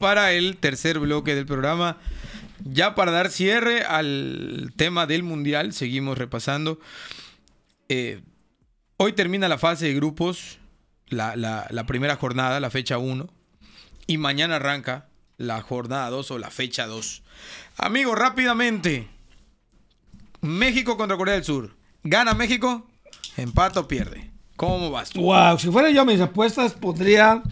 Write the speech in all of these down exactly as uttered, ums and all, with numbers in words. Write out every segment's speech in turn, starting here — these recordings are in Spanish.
para el tercer bloque del programa. Ya para dar cierre al tema del Mundial, seguimos repasando. Eh, hoy termina la fase de grupos, la, la, la primera jornada, la fecha uno. Y mañana arranca la jornada dos o la fecha dos. Amigos, rápidamente. México contra Corea del Sur. ¿Gana México? ¿Empata o pierde? ¿Cómo vas tú? Wow, si fuera yo mis apuestas pondría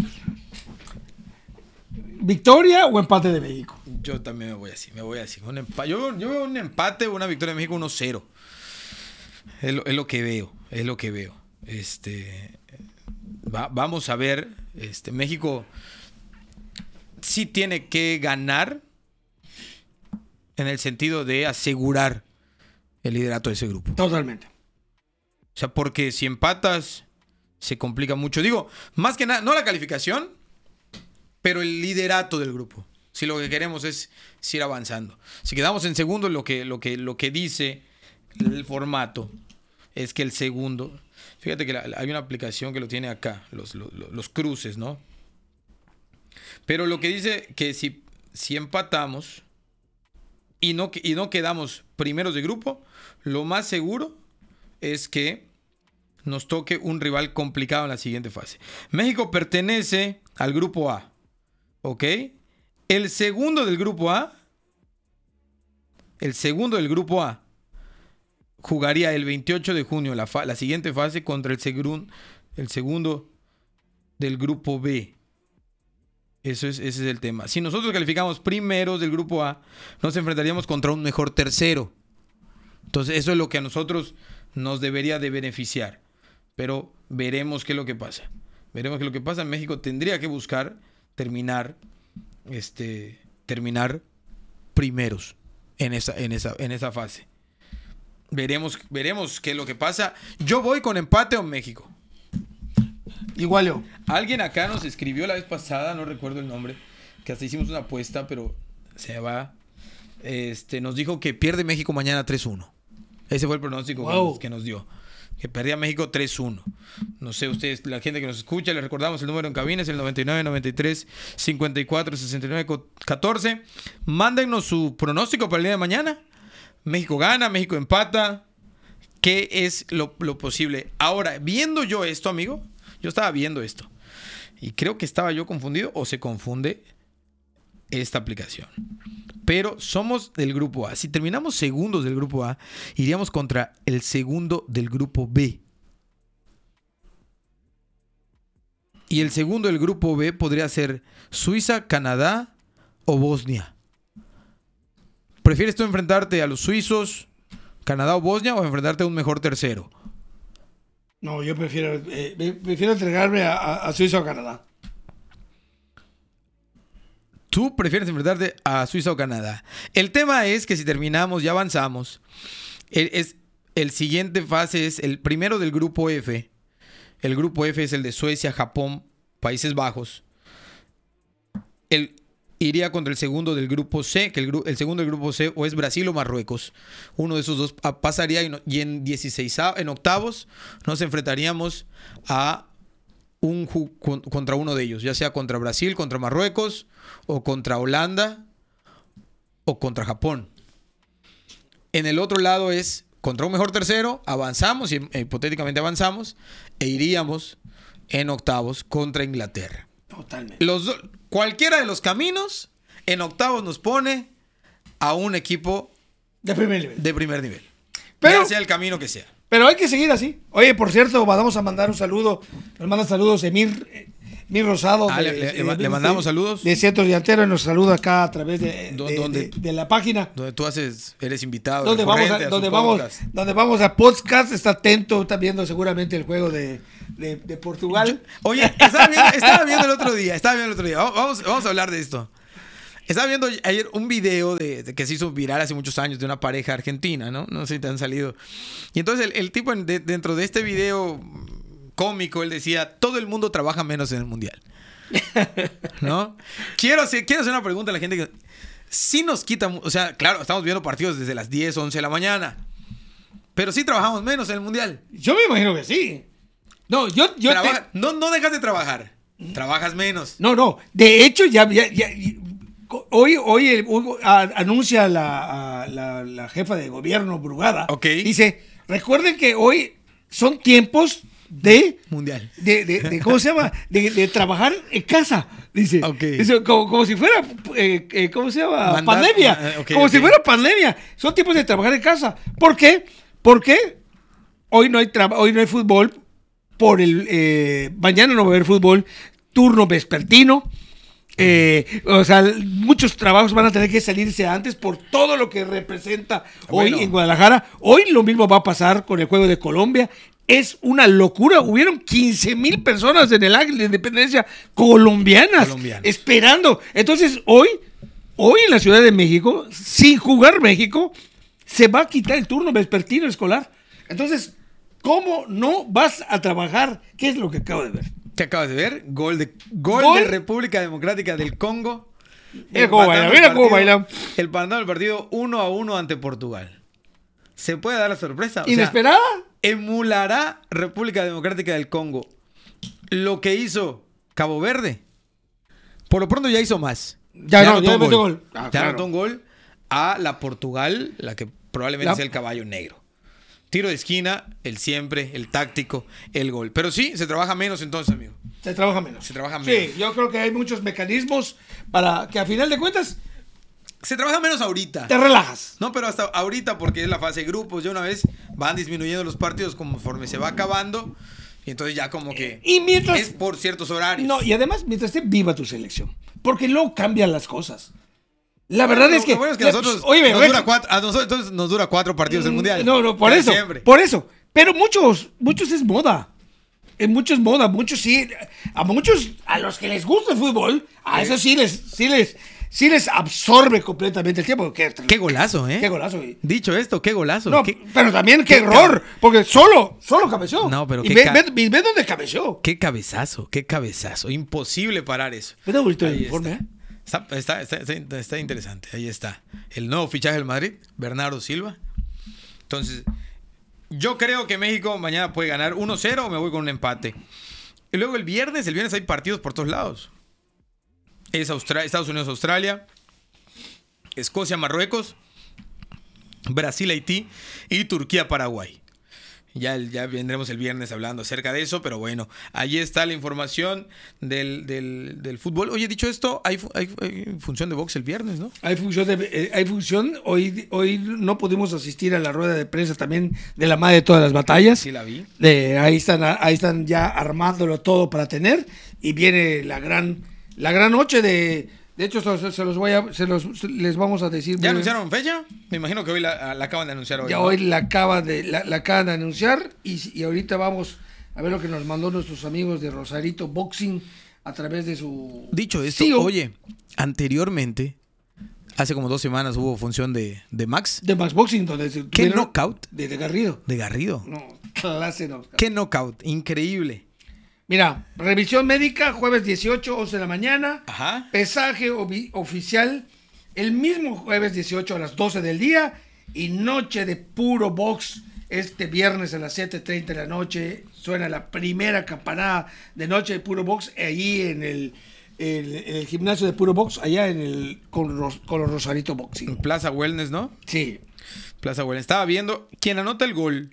victoria o empate de México. Yo también me voy así, me voy así. Un empa- yo, yo veo un empate o una victoria de México uno cero. Es lo, es lo que veo, es lo que veo. Este, va, vamos a ver, este, México sí tiene que ganar en el sentido de asegurar el liderato de ese grupo. Totalmente. O sea, porque si empatas se complica mucho. Digo, más que nada, no la calificación, pero el liderato del grupo. Si lo que queremos es, es ir avanzando. Si quedamos en segundo, lo que, lo que, lo que dice el formato es que el segundo... Fíjate que la, hay una aplicación que lo tiene acá, los, los, los cruces, ¿no? Pero lo que dice que si, si empatamos y no, y no quedamos primeros de grupo, lo más seguro es que nos toque un rival complicado en la siguiente fase. México pertenece al grupo A, ¿ok? El segundo del grupo A, el segundo del grupo A, jugaría el veintiocho de junio la, fa- la siguiente fase contra el, segun- el segundo del grupo B. Eso es, ese es el tema. Si nosotros calificamos primeros del grupo A, nos enfrentaríamos contra un mejor tercero. Entonces eso es lo que a nosotros nos debería de beneficiar. Pero veremos qué es lo que pasa. Veremos qué es lo que pasa. México tendría que buscar terminar, este, terminar primeros en esa, en esa, en esa fase. Veremos, veremos qué es lo que pasa. Yo voy con empate o México. Igual yo. Alguien acá nos escribió la vez pasada, no recuerdo el nombre, que hasta hicimos una apuesta, pero se va. Este, nos dijo que pierde México mañana tres uno. Ese fue el pronóstico wow. que, nos, que nos dio. Que perdía México tres uno. No sé, ustedes, la gente que nos escucha, les recordamos el número en cabina, es el noventa y nueve, noventa y tres, cincuenta y cuatro, sesenta y nueve, catorce. Mándennos su pronóstico para el día de mañana. México gana, México empata. ¿Qué es lo, lo posible? Ahora, viendo yo esto, amigo, yo estaba viendo esto y creo que estaba yo confundido o se confunde esta aplicación. Pero somos del grupo A. Si terminamos segundos del grupo A, iríamos contra el segundo del grupo B. Y el segundo del grupo B podría ser Suiza, Canadá o Bosnia. ¿Prefieres tú enfrentarte a los suizos, Canadá o Bosnia, o enfrentarte a un mejor tercero? No, yo prefiero, eh, prefiero entregarme a, a, a Suiza o Canadá. Tú prefieres enfrentarte a Suiza o Canadá. El tema es que si terminamos y avanzamos, el, es, el siguiente fase es el primero del grupo F. El grupo F es el de Suecia, Japón, Países Bajos. El iría contra el segundo del grupo C, que el, el segundo del grupo C o es Brasil o Marruecos. Uno de esos dos pasaría y, no, y en dieciséis, en octavos nos enfrentaríamos a un contra uno de ellos, ya sea contra Brasil, contra Marruecos o contra Holanda o contra Japón. En el otro lado es contra un mejor tercero, avanzamos y e, hipotéticamente avanzamos e iríamos en octavos contra Inglaterra. Totalmente. Los do, cualquiera de los caminos en octavos nos pone a un equipo de primer nivel. De primer nivel. Pero, ya sea el camino que sea. Pero hay que seguir así. Oye, por cierto, vamos a mandar un saludo. Nos manda saludos Emir, Emir Rosado. Ah, de, le, le, de, le mandamos de, saludos. De Centro Delantero, nos saluda acá a través de, de, de, de la página. Donde tú haces, eres invitado. Donde vamos a, a donde vamos, donde vamos a podcast. Está atento, está viendo seguramente el juego de, de, de Portugal. Yo, oye, estaba viendo, estaba viendo el otro día, estaba viendo el otro día. Vamos, vamos a hablar de esto. Estaba viendo ayer un video de, de que se hizo viral hace muchos años de una pareja argentina, ¿no? No sé si te han salido. Y entonces el, el tipo en, de, dentro de este video cómico, él decía, todo el mundo trabaja menos en el Mundial. ¿No? Quiero hacer, quiero hacer una pregunta a la gente que... Sí nos quita... O sea, claro, estamos viendo partidos desde las diez, once de la mañana. Pero sí trabajamos menos en el Mundial. Yo me imagino que sí. No, yo... yo Trabaja, te... no, no dejas de trabajar. Trabajas menos. No, no. De hecho, ya, ya, ya hoy, hoy el, a, anuncia la, a, la, la jefa de gobierno, Brugada. Okay. Dice, recuerden que hoy son tiempos de... Mundial. De, de, de ¿cómo se llama? De, de trabajar en casa. Dice, okay. dice como, como si fuera, eh, eh, ¿cómo se llama? Mandar, pandemia. Ma- okay, como okay. si fuera pandemia. Son tiempos de trabajar en casa. ¿Por qué? Porque hoy no hay, tra- hoy no hay fútbol. Por el eh, mañana no va a haber fútbol. Turno vespertino. Eh, o sea, muchos trabajos van a tener que salirse antes por todo lo que representa hoy bueno. en Guadalajara. Hoy lo mismo va a pasar con el juego de Colombia. Es una locura. Hubieron quince mil personas en el Ángel de Independencia colombianas, colombianas esperando. Entonces, hoy, hoy en la Ciudad de México, sin jugar México, se va a quitar el turno vespertino escolar. Entonces, ¿cómo no vas a trabajar? ¿Qué es lo que acabo de ver? ¿Qué acabas de ver? Gol de, gol ¿Gol? de República Democrática del Congo. Mira cómo baila, mira cómo baila. El panel del partido uno a uno ante Portugal. ¿Se puede dar la sorpresa? O ¿Inesperada? sea, emulará República Democrática del Congo lo que hizo Cabo Verde. Por lo pronto ya hizo más. Ya, ya no, ya anotó un gol. gol. Ah, ya claro. anotó un gol a la Portugal, la que probablemente La... sea el caballo negro. Tiro de esquina, el siempre, el táctico, el gol. Pero sí, se trabaja menos entonces, amigo. Se trabaja menos. Se trabaja menos. Sí, yo creo que hay muchos mecanismos para que a final de cuentas... Se trabaja menos ahorita. Te relajas. No, pero hasta ahorita porque es la fase de grupos. Ya una vez van disminuyendo los partidos conforme se va acabando. Y entonces ya como que y mientras, es por ciertos horarios. No, y además mientras esté viva tu selección. Porque luego cambian las cosas. La verdad bueno, es que... Lo bueno es que a nosotros, oye, nos, dura cuatro, a nosotros entonces nos dura cuatro partidos el Mundial. No, no, por eso. Siempre. Por eso. Pero muchos, muchos es moda. En muchos es moda. Muchos sí. A muchos, a los que les gusta el fútbol, a eso sí les, sí les, sí les absorbe completamente el tiempo. Qué, qué golazo, ¿eh? Qué golazo. ¿eh? Dicho esto, qué golazo. No, qué, pero también qué, qué error. Porque solo, solo cabeceó. No, pero y qué ve, ca- ve, ve dónde cabeceó. Qué cabezazo, qué cabezazo. Imposible parar eso. Ve bonito el Ahí uniforme, está. ¿eh? Está, está, está, está, está interesante. Ahí está. El nuevo fichaje del Madrid, Bernardo Silva. Entonces, yo creo que México mañana puede ganar uno cero o me voy con un empate. Y luego el viernes, el viernes hay partidos por todos lados. Es Austra- Estados Unidos, Australia, Escocia, Marruecos, Brasil, Haití y Turquía, Paraguay. Ya, ya vendremos el viernes hablando acerca de eso, pero bueno, ahí está la información del, del, del fútbol. Oye, dicho esto, hay, hay, hay función de box el viernes, ¿no? Hay función, de, eh, hay función. Hoy, hoy no pudimos asistir a la rueda de prensa también de la madre de todas las batallas. Sí, la vi. De, ahí, están, ahí están ya armándolo todo para tener. Y viene la gran, la gran noche de... De hecho, se, se los voy a, se los, les vamos a decir. ¿Ya anunciaron fecha? Me imagino que hoy la, la acaban de anunciar hoy. Ya ¿no? hoy la, acaba de, la, la acaban de anunciar y, y ahorita vamos a ver lo que nos mandó nuestros amigos de Rosarito Boxing a través de su... Dicho esto, C E O. Oye, anteriormente, hace como dos semanas hubo función de, de Max. De Max Boxing, donde se ¿Qué knockout? De, de Garrido. De Garrido. No, clase knockout. ¿Qué knockout? Increíble. Mira, revisión médica, jueves dieciocho, once de la mañana. Ajá. Pesaje obi- oficial el mismo jueves dieciocho a las doce del día. Y noche de puro box este viernes a las siete treinta de la noche. Suena la primera campanada de noche de puro box ahí en el, el, el gimnasio de puro box, allá en el con, Ros, con los Rosarito Boxing. En Plaza Wellness, ¿no? Sí. Plaza Wellness. Estaba viendo, quien anota el gol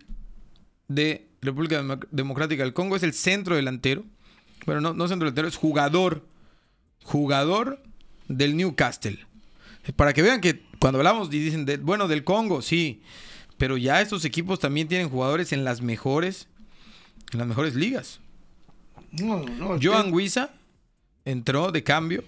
de República Democrática del Congo es el centro delantero. Bueno, no, no centro delantero, es jugador. Jugador del Newcastle. Para que vean que cuando hablamos y dicen, de, bueno, del Congo, sí. Pero ya estos equipos también tienen jugadores en las mejores, en las mejores ligas. No, no, Joan Wissa entró de cambio,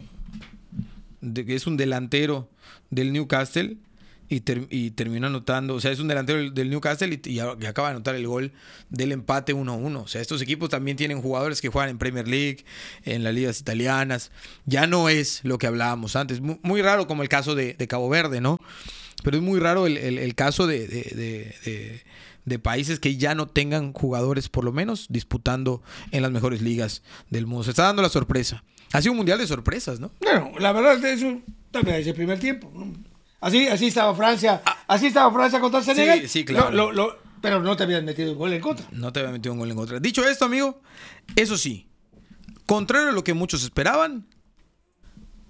de, que es un delantero del Newcastle. Y, ter, y terminó anotando, o sea, es un delantero del, del Newcastle y, y, y acaba de anotar el gol del empate uno a uno. O sea, estos equipos también tienen jugadores que juegan en Premier League, en las ligas italianas. Ya no es lo que hablábamos antes. Muy, muy raro como el caso de, de Cabo Verde, ¿no? Pero es muy raro el, el, el caso de, de, de, de, de países que ya no tengan jugadores, por lo menos, disputando en las mejores ligas del mundo. Se está dando la sorpresa. Ha sido un mundial de sorpresas, ¿no? Bueno, la verdad es eso también es el primer tiempo, ¿no? Así, así estaba Francia, así estaba Francia contra Senegal. Sí, sí, claro. Lo, lo, lo, pero no te habían metido un gol en contra. No te habían metido un gol en contra. Dicho esto, amigo, eso sí, contrario a lo que muchos esperaban,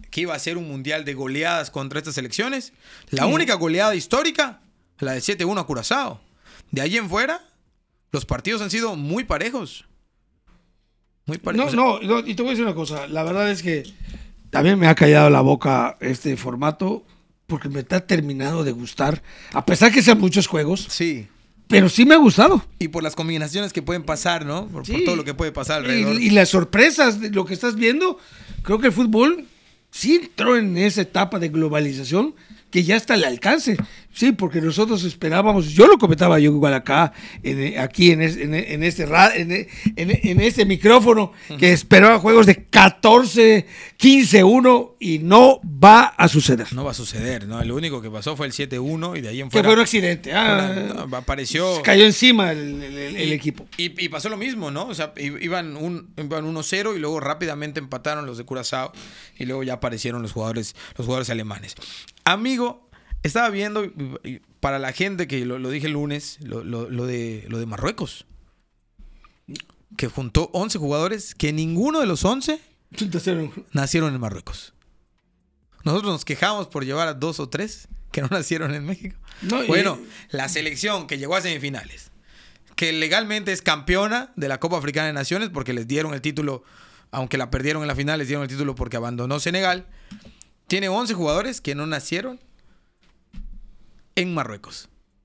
que iba a ser un mundial de goleadas contra estas selecciones. La sí. única goleada histórica, la de siete uno a Curazao. De ahí en fuera, los partidos han sido muy parejos. Muy parejos. No, no, no, y te voy a decir una cosa. La verdad es que también me ha callado la boca este formato porque me está terminando de gustar. A pesar que sean muchos juegos. Sí. Pero sí me ha gustado. Y por las combinaciones que pueden pasar, ¿no? Por, sí. por todo lo que puede pasar alrededor. Y, y las sorpresas de lo que estás viendo, creo que el fútbol sí entró en esa etapa de globalización que ya está al alcance. Sí, porque nosotros esperábamos, yo lo comentaba yo igual acá, en, aquí en, es, en, en, este, en, en, en este micrófono, uh-huh. que esperaba juegos de catorce, quince uno y no va a suceder. No va a suceder, ¿no? Lo único que pasó fue el siete uno y de ahí en fuera. Que fue un accidente. Ah, una, no, apareció. Se cayó encima el, el, el, el equipo. Y, y pasó lo mismo, ¿no? O sea, iban, un, iban uno cero y luego rápidamente empataron los de Curazao y luego ya aparecieron los jugadores, los jugadores alemanes. Amigo, estaba viendo, para la gente que lo, lo dije el lunes, lo, lo, lo, de, lo de Marruecos, que juntó once jugadores, que ninguno de los once nacieron en Marruecos. Nosotros nos quejamos por llevar a dos o tres que no nacieron en México. No, bueno, y... la selección que llegó a semifinales, que legalmente es campeona de la Copa Africana de Naciones, porque les dieron el título, aunque la perdieron en la final, les dieron el título porque abandonó Senegal, tiene once jugadores que no nacieron en Marruecos.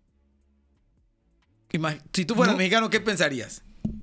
Si tú fueras no. mexicano, ¿qué pensarías?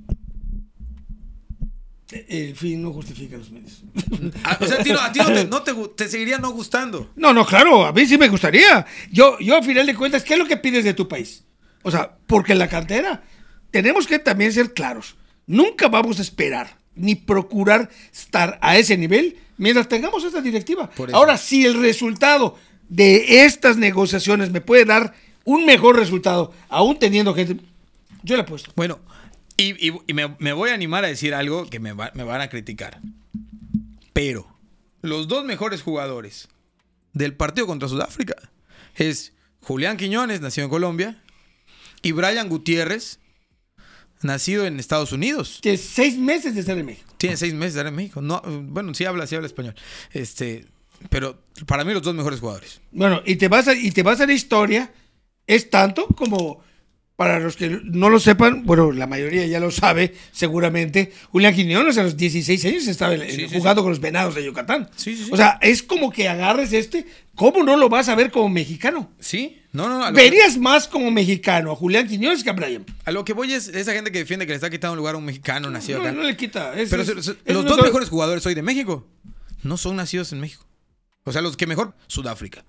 El fin no justifica los medios. Ah, o sea, a ti, no, a ti no, te, no te, te seguiría no gustando. No, no, claro, a mí sí me gustaría. Yo, yo a final de cuentas, ¿qué es lo que pides de tu país? O sea, porque en la cantera tenemos que también ser claros. Nunca vamos a esperar ni procurar estar a ese nivel mientras tengamos esta directiva. Ahora, si el resultado de estas negociaciones me puede dar un mejor resultado, aún teniendo gente, yo le apuesto. Bueno, y, y, y me, me voy a animar a decir algo que me, va, me van a criticar. Pero los dos mejores jugadores del partido contra Sudáfrica es Julián Quiñones, nacido en Colombia, y Brian Gutiérrez, nacido en Estados Unidos. Tiene seis meses de estar en México. Tiene seis meses de estar en México. No, bueno, sí habla, sí habla español. Este, pero para mí los dos mejores jugadores. Bueno, y te vas a, y te vas a la historia, es tanto como, para los que no lo sepan, bueno, la mayoría ya lo sabe, seguramente, Julián Quiñones a los dieciséis años estaba sí, jugando sí, con los Venados de Yucatán. Sí, sí, sí. O sea, es como que agarres este, ¿cómo no lo vas a ver como mexicano? Sí, no, no. no Verías que... más como mexicano a Julián Quiñones que a Brian. A lo que voy es esa gente que defiende que le está quitando un lugar a un mexicano nacido no, acá. No, no le quita. Es, Pero es, se, se, es, los es dos no mejores jugadores hoy de México no son nacidos en México. O sea, los que mejor, Sudáfrica.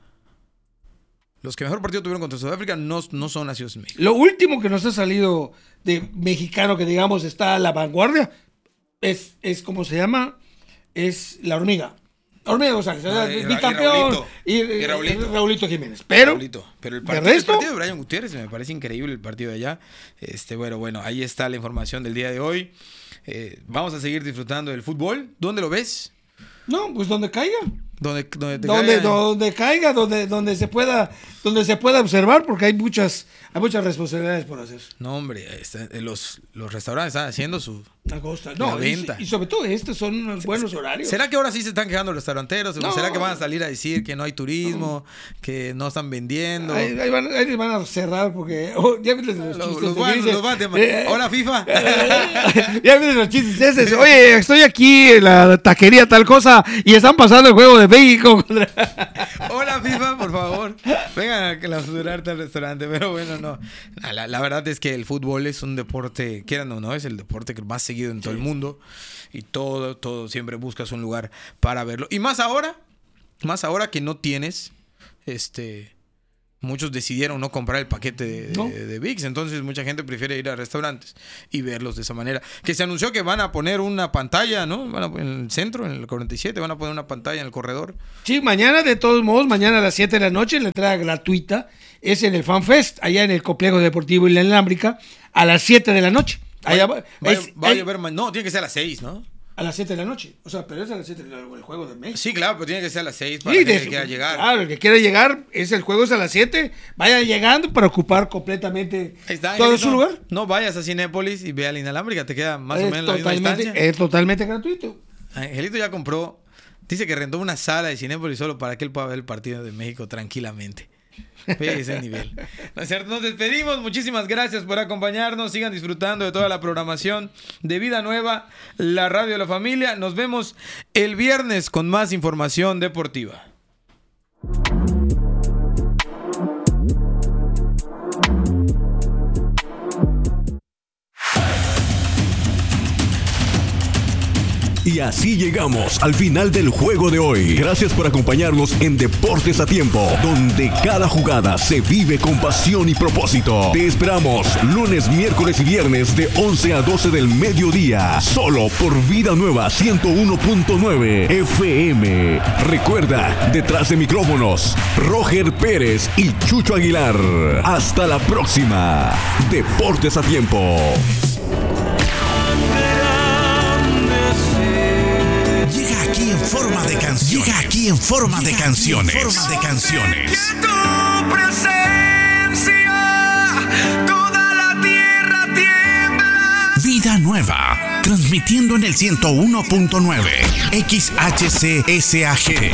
Los que mejor partido tuvieron contra Sudáfrica no, no son nacidos en México. Lo último que nos ha salido de mexicano que digamos está a la vanguardia es, es ¿cómo se llama? Es la hormiga. La hormiga González, no, y, bicampeón. Y, Raulito, y, y Raulito. Raulito Jiménez. Pero, Raulito. Pero el, partido, el partido de Brian Gutiérrez me parece increíble, el partido de allá. Este, bueno, bueno, ahí está la información del día de hoy. Eh, vamos a seguir disfrutando del fútbol. ¿Dónde lo ves? No, pues donde caiga. Donde, donde, te donde, caiga. donde caiga, donde, donde se pueda, donde se pueda observar, porque hay muchas, hay muchas responsabilidades por hacer. No, hombre, está, los, los restaurantes están haciendo su costa. No, venta. Y, y sobre todo estos son unos buenos horarios. ¿Será que ahora sí se están quejando los restauranteros? No. ¿Será que van a salir a decir que no hay turismo, no. que no están vendiendo? Ahí, ahí, van, ahí van a cerrar porque oh, ya viste los, los chistes. Los van, dice, los van eh, Hola, FIFA. Ya viste los chistes esos. Oye, estoy aquí en la taquería tal cosa y están pasando el juego de México. Hola, FIFA, por favor. Vengan a clausurarte al restaurante. Pero bueno, no. La, la verdad es que el fútbol es un deporte, quieran o no, es el deporte más seguido en todo el mundo. Y todo, todo, siempre buscas un lugar para verlo. Y más ahora, más ahora que no tienes, este... Muchos decidieron no comprar el paquete de, ¿No? de, de V I X, entonces mucha gente prefiere ir a restaurantes y verlos de esa manera. Que se anunció que van a poner una pantalla, ¿no? Van a, en el centro, en el cuarenta y siete, van a poner una pantalla en el corredor. Sí, mañana, de todos modos, mañana a las siete de la noche, la entrada gratuita es en el FanFest, allá en el Complejo Deportivo y la Alámbrica, a las siete de la noche. Allá va, va, es, va a llover, no, tiene que ser a las seis, ¿no? A las siete de la noche. O sea, pero es a las siete el juego de México. Sí, claro, pero tiene que ser a las seis para sí, el que de, quiera llegar. Claro, el que quiera llegar, es el juego es a las siete. Vaya llegando para ocupar completamente está, todo Angelito, su lugar. No vayas a Cinépolis y ve a la Inalámbrica, te queda más es o menos la misma distancia. Es totalmente gratuito. Angelito ya compró Dice que rentó una sala de Cinépolis solo para que él pueda ver el partido de México tranquilamente. Ese nivel. ¿No es cierto? Nos despedimos. Muchísimas gracias por acompañarnos. Sigan disfrutando de toda la programación de Vida Nueva, la radio de la familia. Nos vemos el viernes con más información deportiva. Y así llegamos al final del juego de hoy. Gracias por acompañarnos en Deportes a Tiempo, donde cada jugada se vive con pasión y propósito. Te esperamos lunes, miércoles y viernes de once a doce del mediodía, solo por Vida Nueva ciento uno punto nueve F M. Recuerda, detrás de micrófonos, Roger Pérez y Chucho Aguilar. Hasta la próxima. Deportes a Tiempo. Forma de canciones. Llega aquí en forma Llega de canciones. En forma de canciones. Tu presencia, toda la tierra tiembla. Vida Nueva, transmitiendo en el ciento uno punto nueve X H C S A G.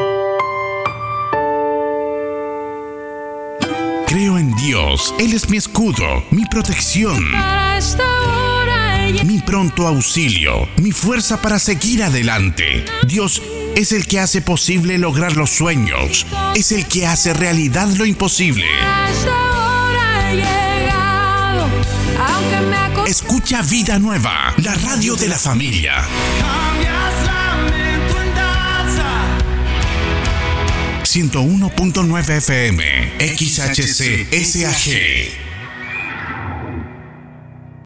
Creo en Dios, Él es mi escudo, mi protección. Para esta hora mi pronto auxilio, mi fuerza para seguir adelante. Dios es el que hace posible lograr los sueños. Es el que hace realidad lo imposible. Escucha Vida Nueva, la radio de la familia. ciento uno punto nueve F M, X H C S A G.